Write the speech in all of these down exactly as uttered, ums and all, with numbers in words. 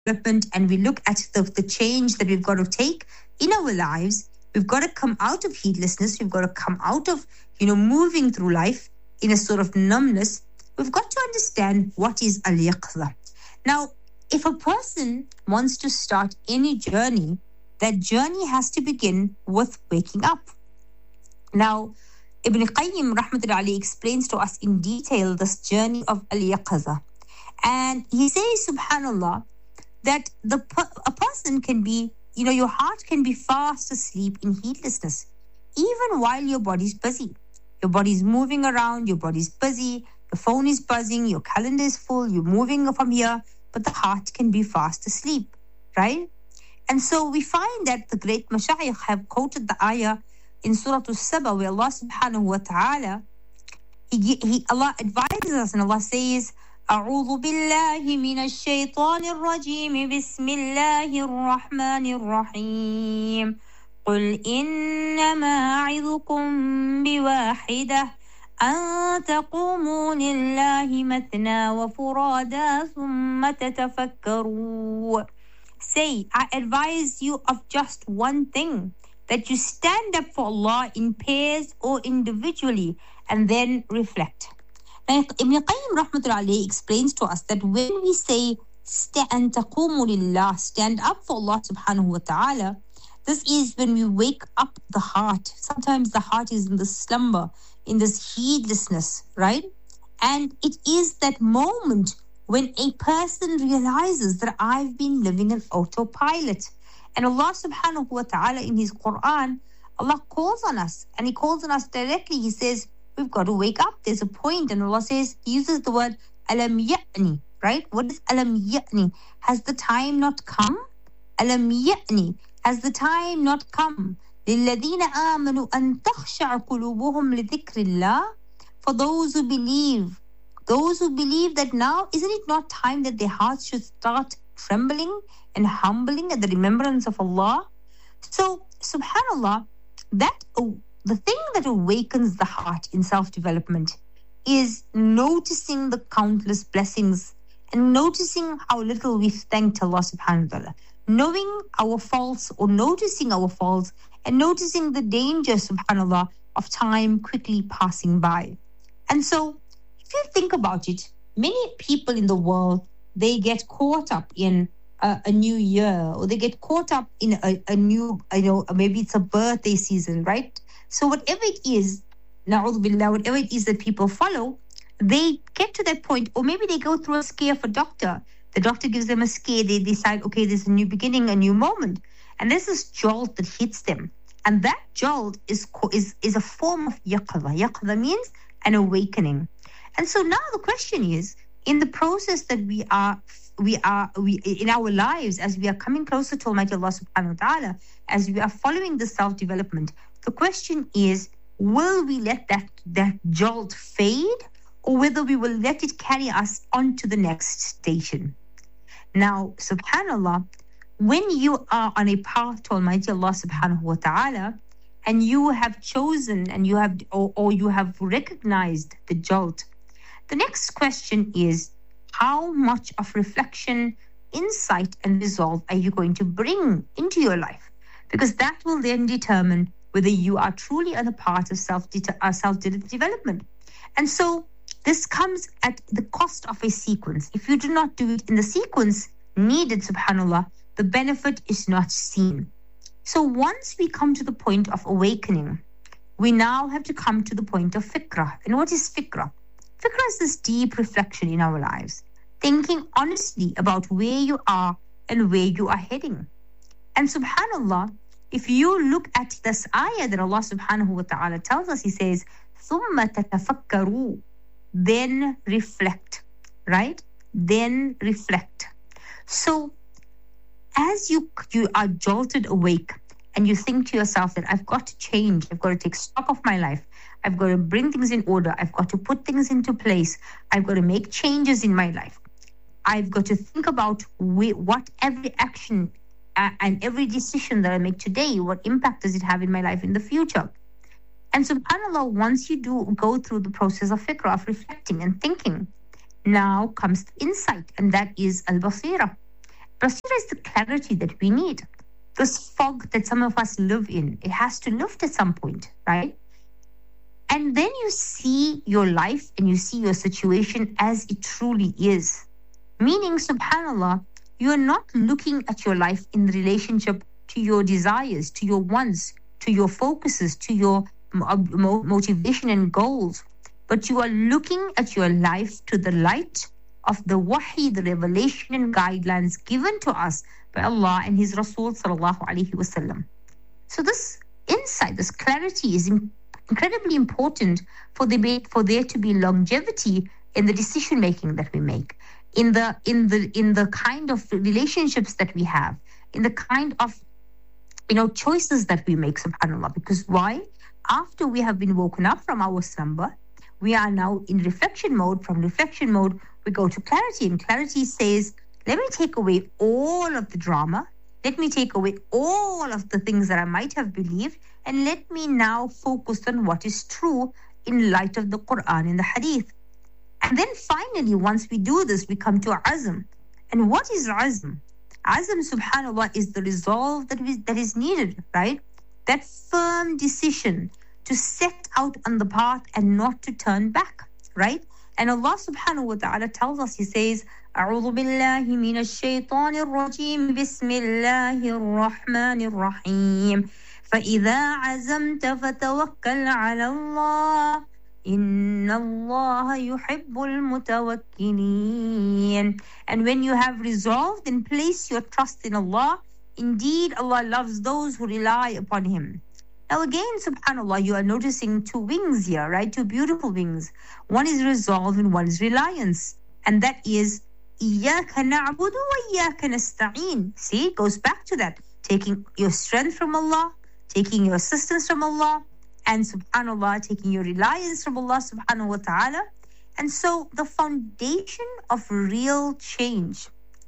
development and we look at the, the change that we've got to take in our lives, we've got to come out of heedlessness. We've got to come out of, you know, moving through life in a sort of numbness. We've got to understand what is al-yaqza. Now, if a person wants to start any journey, that journey has to begin with waking up. Now, Ibn Qayyim rahmatullahi alayhi explains to us in detail this journey of al-yaqza. And he says, subhanallah, that the a person can be, you know, your heart can be fast asleep in heedlessness, even while your body's busy. Your body's moving around, your body's busy, your phone is buzzing, your calendar is full, you're moving from here, but the heart can be fast asleep, right? And so we find that the great mashayikh have quoted the ayah in Surah Al-Saba where Allah subhanahu wa ta'ala, he, he, Allah advises us and Allah says, أعوذ بالله من الشيطان الرجيم بسم الله الرحمن الرحيم قل إنما أعظكم بواحدة أن تقوموا لله مثنى وفرادا ثم تتفكروا. Say, I advise you of just one thing, that you stand up for Allah in pairs or individually and then reflect. Now, Ibn Qayyim rahmatullahi alayhi explains to us that when we say stand taqumu lillah, stand up for Allah subhanahu wa ta'ala, this is when we wake up the heart. Sometimes the heart is in the slumber, in this heedlessness, right? And it is that moment when a person realizes that I've been living an autopilot. And Allah subhanahu wa ta'ala in His Quran, Allah calls on us and He calls on us directly. He says, we've got to wake up. There's a point. And Allah says, He uses the word alam ya'ni, right? What is alam ya'ni? Has the time not come? Alam ya'ni. Has the time not come? لِلَّذِينَ آمَنُوا أَن تَخْشَعَ قُلُوبُهُمْ لِذِكْرِ اللَّهِ. For those who believe, those who believe that now, isn't it not time that their hearts should start trembling and humbling at the remembrance of Allah? So, subhanallah, that uh, the thing that awakens the heart in self-development is noticing the countless blessings and noticing how little we've thanked Allah subhanahu wa ta'ala. Knowing our faults or noticing our faults and noticing the danger, subhanallah, of time quickly passing by. And so, if you think about it, many people in the world, they get caught up in a, a new year, or they get caught up in a, a new, you know, maybe it's a birthday season, right? So whatever it is, na'udhu billah, whatever it is that people follow, they get to that point, or maybe they go through a scare of a doctor. The doctor gives them a scare, they decide, okay, there's a new beginning, a new moment. And there's this jolt that hits them. And that jolt is is, is a form of yaqza. Yaqza means an awakening. And so now the question is, in the process that we are, we are, we in our lives, as we are coming closer to Almighty Allah subhanahu wa ta'ala, as we are following the self-development, the question is, will we let that, that jolt fade, or whether we will let it carry us on to the next station? Now, subhanallah, when you are on a path to Almighty Allah subhanahu wa ta'ala, and you have chosen and you have, or, or you have recognized the jolt, the next question is, how much of reflection, insight, and resolve are you going to bring into your life? Because that will then determine whether you are truly on the path of self uh, self-development. And so this comes at the cost of a sequence. If you do not do it in the sequence needed, subhanallah, the benefit is not seen. So once we come to the point of awakening, we now have to come to the point of fikrah. And what is fikrah? Fikrah is this deep reflection in our lives, thinking honestly about where you are and where you are heading. And subhanallah, if you look at this ayah that Allah subhanahu wa ta'ala tells us, He says, ثُمَّ تَتَفَكَّرُوا, then reflect, right? Then reflect. So as you you are jolted awake and you think to yourself that I've got to change, I've got to take stock of my life, I've got to bring things in order, I've got to put things into place, I've got to make changes in my life, I've got to think about wh- what every action uh, and every decision that I make today, what impact does it have in my life in the future? And subhanAllah, once you do go through the process of fikrah, of reflecting and thinking, now comes the insight, and that is al-basira. Basira is the clarity that we need. This fog that some of us live in, it has to lift at some point, right? And then you see your life and you see your situation as it truly is. Meaning, subhanAllah, you are not looking at your life in relationship to your desires, to your wants, to your focuses, to your mo- motivation and goals, but you are looking at your life to the light of the wahi, the revelation and guidelines given to us by Allah and His Rasul sallallahu alaihi wasallam. So this insight, this clarity is in- incredibly important for the for there to be longevity in the decision making that we make, in the in the in the kind of relationships that we have, in the kind of you know choices that we make, subhanAllah. Because why? After we have been woken up from our slumber, we are now in reflection mode. From reflection mode, we go to clarity, and clarity says, let me take away all of the drama, let me take away all of the things that I might have believed, and let me now focus on what is true in light of the Quran and the Hadith. And then finally, once we do this, we come to azm. And what is azm? Azm, subhanAllah, is the resolve that is, that is needed, right? That firm decision to set out on the path and not to turn back, right? And Allah subhanahu wa ta'ala tells us, He says, أعوذ بالله من الشيطان الرجيم بسم الله الرحمن الرحيم فإذا عزمت فتوكل على الله إن الله يحب المتوكلين. And when you have resolved, then place your trust in Allah. Indeed, Allah loves those who rely upon Him. Now again, subhanAllah, you are noticing two wings here, right? Two beautiful wings. One is resolve and one is reliance. And that is إِيَّاكَ نَعْبُدُ وَإِيَّاكَ نَسْتَعِينُ. See, it goes back to that. Taking your strength from Allah, taking your assistance from Allah, and subhanAllah, taking your reliance from Allah subhanahu wa ta'ala. And so the foundation of real change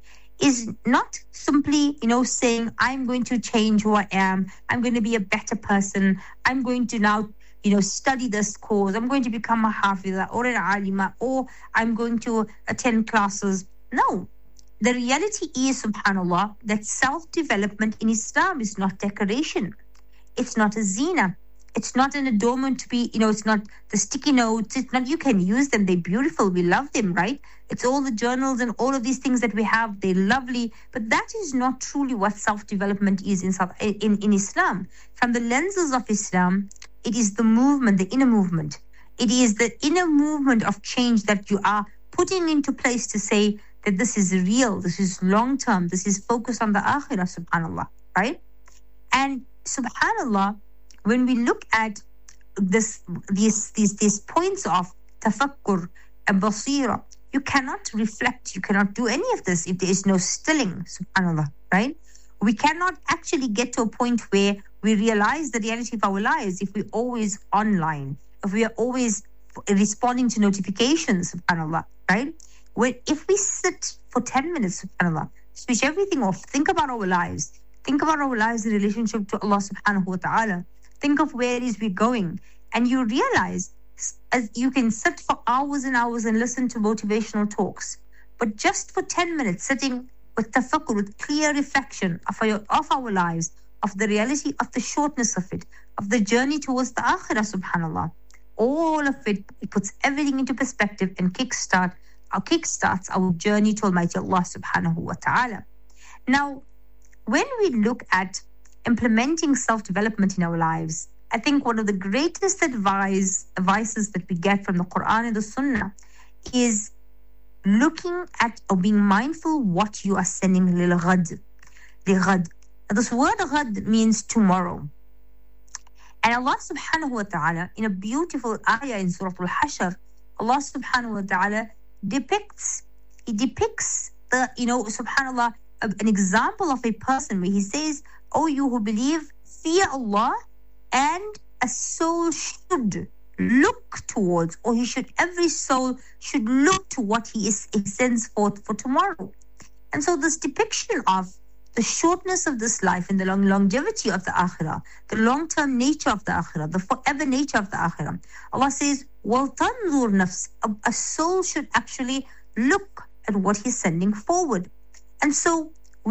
is not simply, you know, saying, I'm going to change who I am. I'm going to be a better person. I'm going to now, you know, study this course. I'm going to become a hafiza or an alima, or I'm going to attend classes. No. The reality is, subhanAllah, that self-development in Islam is not decoration. It's not a zina. It's not an adornment to be, you know, it's not the sticky notes. It's not, you can use them. They're beautiful. We love them, right? It's all the journals and all of these things that we have. They're lovely. But that is not truly what self-development is in, in, in Islam. From the lenses of Islam, it is the movement, the inner movement. It is the inner movement of change that you are putting into place to say that this is real, this is long-term, this is focused on the akhirah, subhanAllah, right? And subhanAllah, when we look at this, these, these, these points of tafakkur and basira, you cannot reflect, you cannot do any of this if there is no stilling, subhanAllah, right? We cannot actually get to a point where we realize the reality of our lives if we're always online, if we are always responding to notifications, subhanAllah, right? When, if we sit for ten minutes, subhanAllah, switch everything off, think about our lives, think about our lives in relationship to Allah subhanahu wa ta'ala, think of where it is we're going, and you realize as you can sit for hours and hours and listen to motivational talks, but just for ten minutes sitting with tafakkur, with clear reflection of our, of our lives, of the reality of the shortness of it, of the journey towards the akhirah, subhanAllah, all of it, it puts everything into perspective and kickstart, our kickstarts our journey to Almighty Allah subhanahu wa ta'ala. Now, when we look at implementing self-development in our lives, I think one of the greatest advice, advices that we get from the Quran and the Sunnah is looking at or being mindful what you are sending lil ghad. Now, this word ghad means tomorrow. And Allah subhanahu wa ta'ala, in a beautiful ayah in Surah Al-Hashr, Allah subhanahu wa ta'ala depicts, he depicts the, you know, subhanAllah, an example of a person where he says, oh, you who believe, fear Allah, and a soul should look towards, or he should, every soul should look to what he is he sends forth for tomorrow. And so this depiction of the shortness of this life and the long longevity of the akhirah, the long-term nature of the akhirah, the forever nature of the akhirah, Allah says, وَالْتَنْظُرْ نَفْسٍ, a, a soul should actually look at what he's sending forward. And so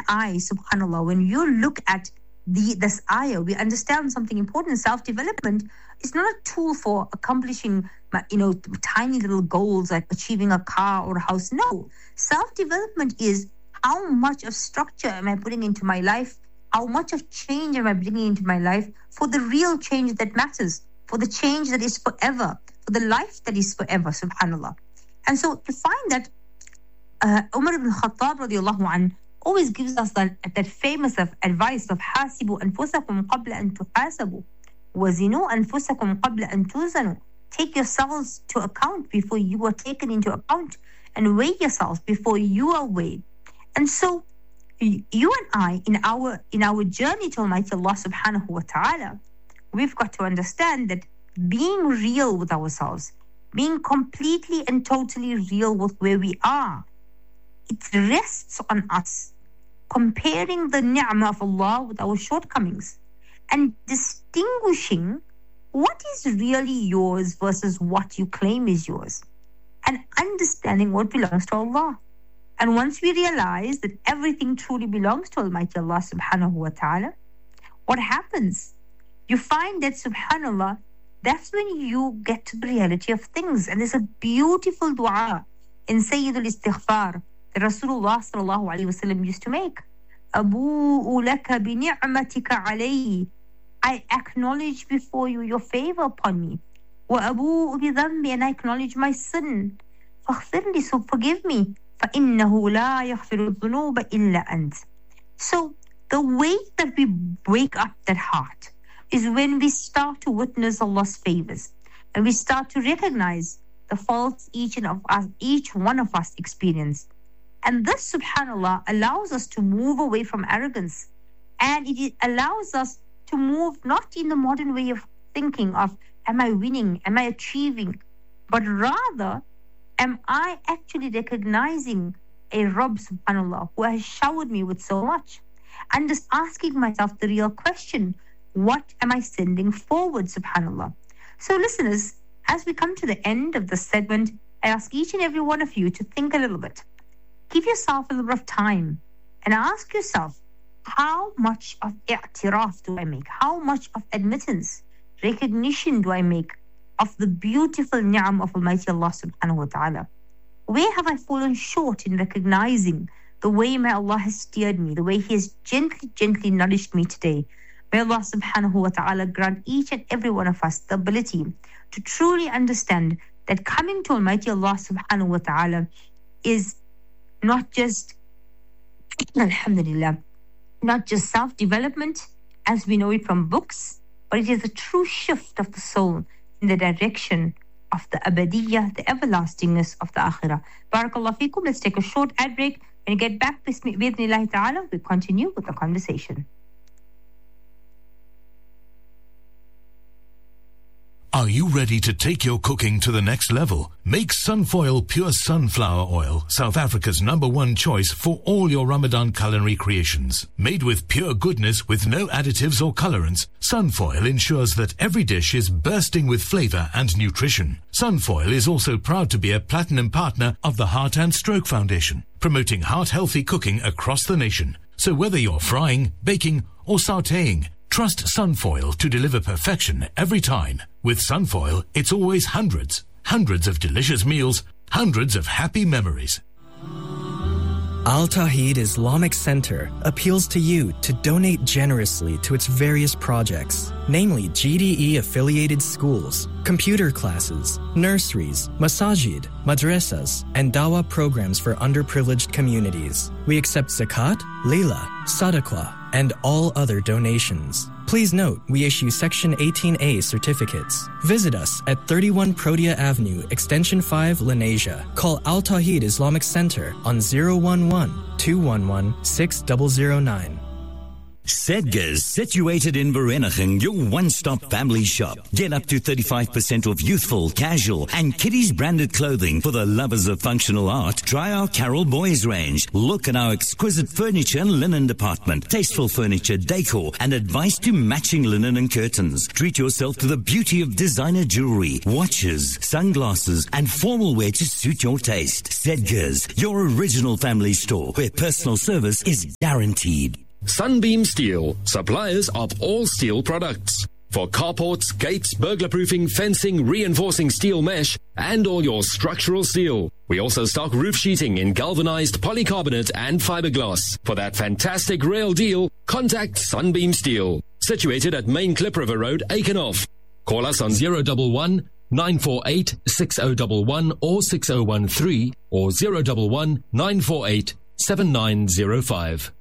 I, subhanAllah, when you look at the this ayah, we understand something important. Self-development is not a tool for accomplishing, you know, tiny little goals like achieving a car or a house. No, self-development is how much of structure am I putting into my life? How much of change am I bringing into my life for the real change that matters, for the change that is forever, for the life that is forever, subhanAllah. And so you find that uh, Umar ibn Khattab radiallahu anh always gives us that, that famous of advice of حاسبوا أنفسكم قبل أن تحاسبوا وزنوا أنفسكم قبل أن توزنوا. Take yourselves to account before you are taken into account, and weigh yourselves before you are weighed. And so you and I, in our in our journey to Almighty Allah subhanahu wa ta'ala, we've got to understand that being real with ourselves, being completely and totally real with where we are, it rests on us comparing the ni'mah of Allah with our shortcomings and distinguishing what is really yours versus what you claim is yours, and understanding what belongs to Allah. And once we realize that everything truly belongs to Almighty Allah subhanahu wa ta'ala, what happens? You find that, subhanAllah, that's when you get to the reality of things. And there's a beautiful dua in Sayyidul Istighfar that Rasulullah sallallahu alayhi wa sallam used to make. Abu'u laka bi ni'matika alayhi. I acknowledge before you your favor upon me. Wa abu'u bi dhanbi, and I acknowledge my sin. Faghfirli, so forgive me. فَإِنَّهُ لَا يَغْفِرُ الذُّنُوبَ إِلَّا أَنْتَ. So the way that we wake up that heart is when we start to witness Allah's favors, and we start to recognize the faults each and of us, each one of us experience. And this, subhanAllah, allows us to move away from arrogance, and it allows us to move not in the modern way of thinking of am I winning, am I achieving, but rather am I actually recognizing a Rabb, subhanAllah, who has showered me with so much, and just asking myself the real question, what am I sending forward, subhanAllah? So listeners, as we come to the end of this segment, I ask each and every one of you to think a little bit. Give yourself a little bit of time and ask yourself, how much of i'tiraf do I make? How much of admittance, recognition do I make of the beautiful ni'am of Almighty Allah subhanahu wa ta'ala? Where have I fallen short in recognizing the way my Allah has steered me, the way He has gently, gently nourished me today? May Allah subhanahu wa ta'ala grant each and every one of us the ability to truly understand that coming to Almighty Allah subhanahu wa ta'ala is not just, alhamdulillah, not just self-development as we know it from books, but it is a true shift of the soul in the direction of the abadiyah, the everlastingness of the akhirah. Barakallahu feekum. Let's take a short ad break. When we get back, bismillah ta'ala, we continue with the conversation. Are you ready to take your cooking to the next level? Make Sunfoil Pure Sunflower Oil, South Africa's number one choice for all your Ramadan culinary creations. Made with pure goodness with no additives or colorants, Sunfoil ensures that every dish is bursting with flavor and nutrition. Sunfoil is also proud to be a platinum partner of the Heart and Stroke Foundation, promoting heart-healthy cooking across the nation. So whether you're frying, baking, or sautéing, trust Sunfoil to deliver perfection every time. With Sunfoil, it's always hundreds, hundreds of delicious meals, hundreds of happy memories. Al Tawheed Islamic Center appeals to you to donate generously to its various projects, namely G D E-affiliated schools, computer classes, nurseries, masajid, madrasas, and dawah programs for underprivileged communities. We accept zakat, lila, sadaqah, and all other donations. Please note, we issue Section eighteen A certificates. Visit us at thirty-one Protea Avenue, Extension five, Lenasia. Call Al Tawheed Islamic Center on zero one one, two one one, six zero zero nine. Sedgars, situated in Vereeniging, your one-stop family shop. Get up to thirty-five percent off youthful, casual and kiddies branded clothing for the lovers of functional art. Try our Carol Boys range. Look at our exquisite furniture and linen department. Tasteful furniture, decor and advice to matching linen and curtains. Treat yourself to the beauty of designer jewelry, watches, sunglasses and formal wear to suit your taste. Sedgars, your original family store where personal service is guaranteed. Sunbeam Steel, suppliers of all steel products. For carports, gates, burglar-proofing, fencing, reinforcing steel mesh, and all your structural steel. We also stock roof sheeting in galvanized polycarbonate and fiberglass. For that fantastic rail deal, contact Sunbeam Steel. Situated at Main Klip River Road, Aikenhof. Call us on zero one one, nine four eight, six zero one one or six zero one three or zero one one, nine four eight, seven nine zero five.